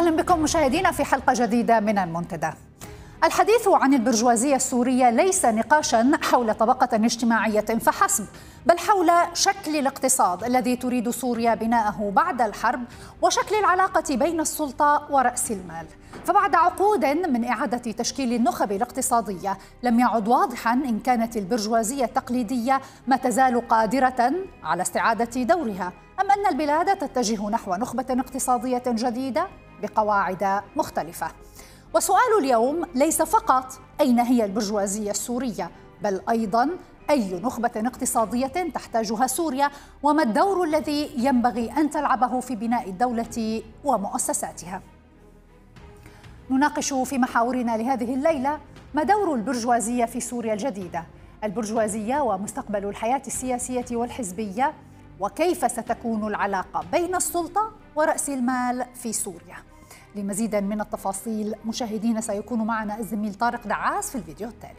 أهلا بكم مشاهدينا في حلقة جديدة من المنتدى. الحديث عن البرجوازية السورية ليس نقاشا حول طبقة اجتماعية فحسب، بل حول شكل الاقتصاد الذي تريد سوريا بناءه بعد الحرب وشكل العلاقة بين السلطة ورأس المال. فبعد عقود من إعادة تشكيل النخب الاقتصادية لم يعد واضحا إن كانت البرجوازية التقليدية ما تزال قادرة على استعادة دورها أم أن البلاد تتجه نحو نخبة اقتصادية جديدة بقواعد مختلفة. وسؤال اليوم ليس فقط أين هي البرجوازية السورية، بل أيضا أي نخبة اقتصادية تحتاجها سوريا، وما الدور الذي ينبغي أن تلعبه في بناء الدولة ومؤسساتها. نناقش في محاورنا لهذه الليلة ما دور البرجوازية في سوريا الجديدة، البرجوازية ومستقبل الحياة السياسية والحزبية، وكيف ستكون العلاقة بين السلطة ورأس المال في سوريا. لمزيد من التفاصيل مشاهدينا سيكون معنا الزميل طارق دعاس في الفيديو التالي.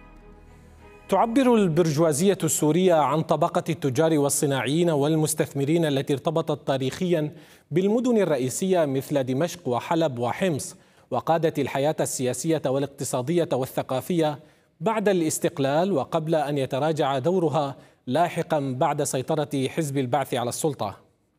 تعبر البرجوازية السورية عن طبقة التجار والصناعيين والمستثمرين التي ارتبطت تاريخيا بالمدن الرئيسية مثل دمشق وحلب وحمص، وقادت الحياة السياسية والاقتصادية والثقافية بعد الاستقلال وقبل أن يتراجع دورها لاحقا بعد سيطرة حزب البعث على السلطة.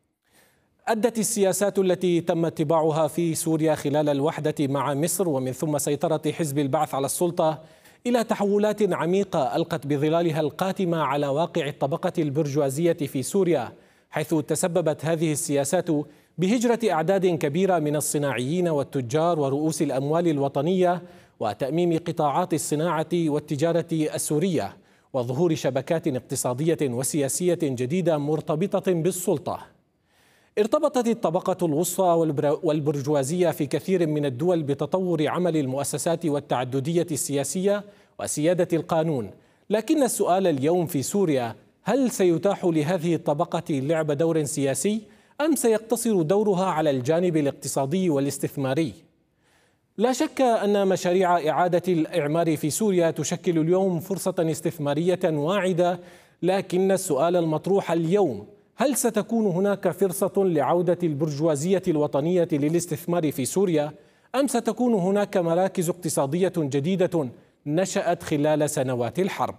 أدت السياسات التي تم اتباعها في سوريا خلال الوحدة مع مصر ومن ثم سيطرة حزب البعث على السلطة إلى تحولات عميقة ألقت بظلالها القاتمة على واقع الطبقة البرجوازية في سوريا، حيث تسببت هذه السياسات بهجرة أعداد كبيرة من الصناعيين والتجار ورؤوس الأموال الوطنية وتأميم قطاعات الصناعة والتجارة السورية، وظهور شبكات اقتصادية وسياسية جديدة مرتبطة بالسلطة. ارتبطت الطبقة الوسطى والبرجوازية في كثير من الدول بتطور عمل المؤسسات والتعددية السياسية وسيادة القانون، لكن السؤال اليوم في سوريا: هل سيتاح لهذه الطبقة لعب دور سياسي أم سيقتصر دورها على الجانب الاقتصادي والاستثماري؟ لا شك أن مشاريع إعادة الإعمار في سوريا تشكل اليوم فرصة استثمارية واعدة، لكن السؤال المطروح اليوم: هل ستكون هناك فرصة لعودة البرجوازية الوطنية للاستثمار في سوريا أم ستكون هناك مراكز اقتصادية جديدة نشأت خلال سنوات الحرب؟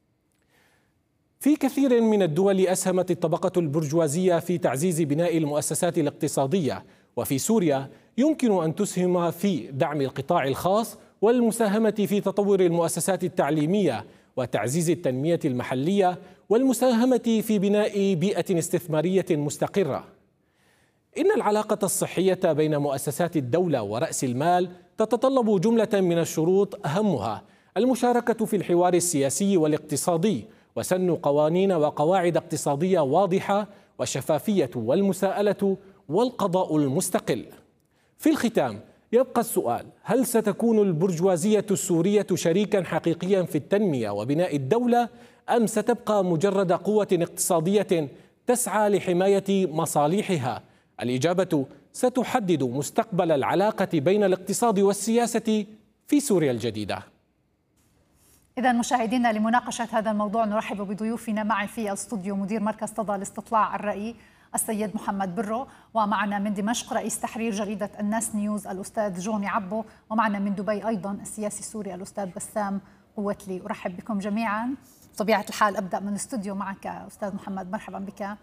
في كثير من الدول أسهمت الطبقة البرجوازية في تعزيز بناء المؤسسات الاقتصادية، وفي سوريا يمكن أن تسهم في دعم القطاع الخاص والمساهمة في تطور المؤسسات التعليمية وتعزيز التنمية المحلية والمساهمة في بناء بيئة استثمارية مستقرة. إن العلاقة الصحية بين مؤسسات الدولة ورأس المال تتطلب جملة من الشروط، أهمها المشاركة في الحوار السياسي والاقتصادي وسن قوانين وقواعد اقتصادية واضحة والشفافية والمساءلة والقضاء المستقل. في الختام يبقى السؤال: هل ستكون البرجوازية السورية شريكا حقيقيا في التنمية وبناء الدولة أم ستبقى مجرد قوة اقتصادية تسعى لحماية مصالحها؟ الإجابة ستحدد مستقبل العلاقة بين الاقتصاد والسياسة في سوريا الجديدة. إذا مشاهدينا، لمناقشة هذا الموضوع نرحب بضيوفنا. معي في الاستوديو مدير مركز تضا لاستطلاع الرأي السيد محمد برو، ومعنا من دمشق رئيس تحرير جريدة الناس نيوز الأستاذ جوني عبو، ومعنا من دبي أيضا السياسي السوري الأستاذ بسام قوتلي. أرحب بكم جميعا. بطبيعة الحال أبدأ من الاستوديو معك أستاذ محمد، مرحبا بك.